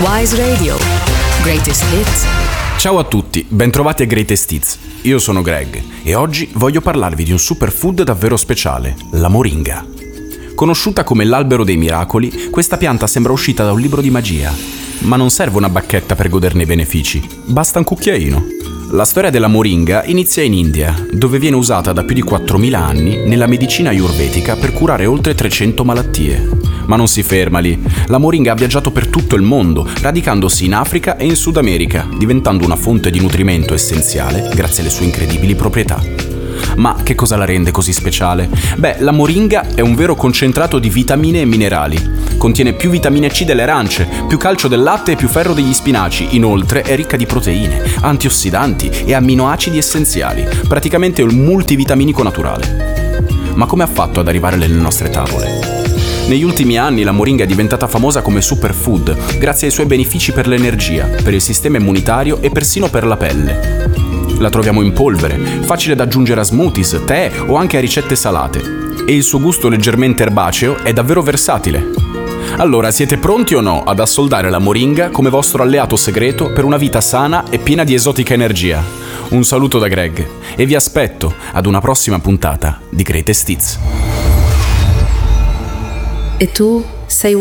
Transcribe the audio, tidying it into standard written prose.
Wise Radio. Greatest Hits. Ciao a tutti, bentrovati a Greatest Hits. Io sono Greg e oggi voglio parlarvi di un superfood davvero speciale, la moringa. Conosciuta come l'albero dei miracoli, questa pianta sembra uscita da un libro di magia. Ma non serve una bacchetta per goderne i benefici, basta un cucchiaino. La storia della moringa inizia in India, dove viene usata da più di 4.000 anni nella medicina ayurvedica per curare oltre 300 malattie. Ma non si ferma lì. La moringa ha viaggiato per tutto il mondo, radicandosi in Africa e in Sud America, diventando una fonte di nutrimento essenziale grazie alle sue incredibili proprietà. Ma che cosa la rende così speciale? Beh, la moringa è un vero concentrato di vitamine e minerali. Contiene più vitamine C delle arance, più calcio del latte e più ferro degli spinaci. Inoltre è ricca di proteine, antiossidanti e amminoacidi essenziali. Praticamente un multivitaminico naturale. Ma come ha fatto ad arrivare nelle nostre tavole? Negli ultimi anni la moringa è diventata famosa come superfood grazie ai suoi benefici per l'energia, per il sistema immunitario e persino per la pelle. La troviamo in polvere, facile da aggiungere a smoothies, tè o anche a ricette salate. E il suo gusto leggermente erbaceo è davvero versatile. Allora, siete pronti o no ad assoldare la moringa come vostro alleato segreto per una vita sana e piena di esotica energia? Un saluto da Greg e vi aspetto ad una prossima puntata di Greatest Hits. E tu?